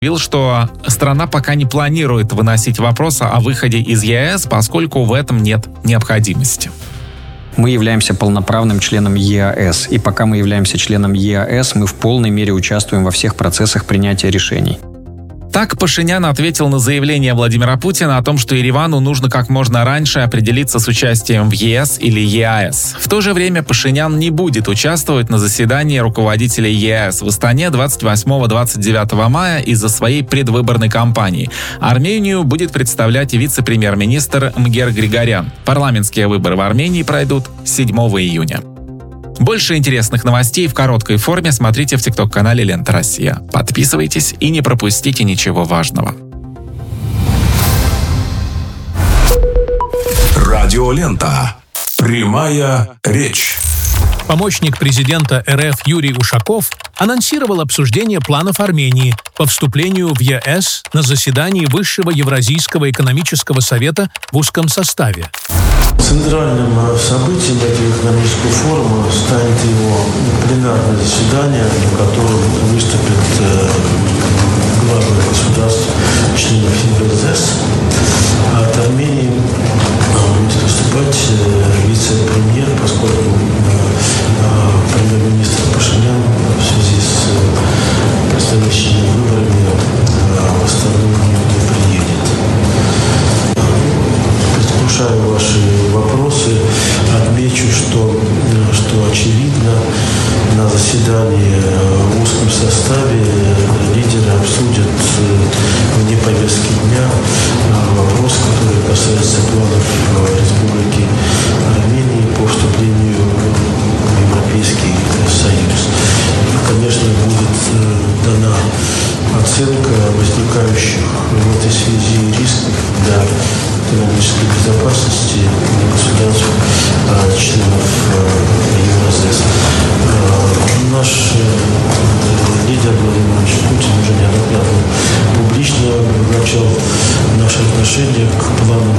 заявил, что страна пока не планирует выносить вопрос о выходе из ЕС, поскольку в этом нет необходимости. Мы являемся полноправным членом ЕАЭС, и пока мы являемся членом ЕАЭС, мы в полной мере участвуем во всех процессах принятия решений. Так Пашинян ответил на заявление Владимира Путина о том, что Еревану нужно как можно раньше определиться с участием в ЕС или ЕАЭС. В то же время Пашинян не будет участвовать на заседании руководителей ЕАЭС в Астане 28-29 мая из-за своей предвыборной кампании. Армению будет представлять вице-премьер-министр Мгер Григорян. Парламентские выборы в Армении пройдут 7 июня. Больше интересных новостей в короткой форме смотрите в ТикТок-канале «Лента Россия». Подписывайтесь и не пропустите ничего важного. Радиолента. Прямая речь. Помощник президента РФ Юрий Ушаков анонсировал обсуждение планов Армении по вступлению в ЕС на заседании Высшего Евразийского экономического совета в узком составе. Центральным событием этого экономического форума станет его пленарное заседание, на котором выступят главы государств, членов Евразес. А от Армении будет выступать вице-премьер, поскольку премьер-министр Пашинян в связи с предстоящими выборами в Астану не приедет. Предвкушаю ваши вопросы. Отмечу, что очевидно, на заседании в узком составе лидеры обсудят вне повестки дня вопрос, который касается планов Республики Армении по вступлению в Европейский Союз. И, конечно, будет дана оценка возникающих в этой связи рисков для экономической безопасности государств, членов Евразес. Наш лидер Владимир Владимирович Путин уже неоднократно публично обозначал наше отношение к планам